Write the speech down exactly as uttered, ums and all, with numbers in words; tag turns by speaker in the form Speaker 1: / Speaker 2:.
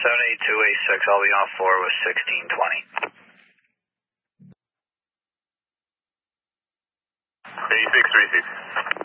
Speaker 1: seven eight two eight six, I'll be on floor with sixteen twenty.
Speaker 2: eighty-six three six.